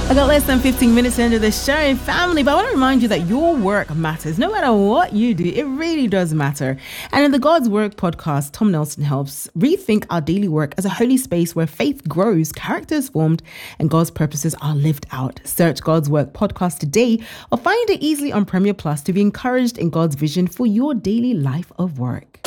I got less than 15 minutes into the show, family, but I want to remind you that your work matters. No matter what you do, it really does matter. And in the God's Work podcast, Tom Nelson helps rethink our daily work as a holy space where faith grows, character is formed, and God's purposes are lived out. Search God's Work podcast today or find it easily on Premier Plus to be encouraged in God's vision for your daily life of work.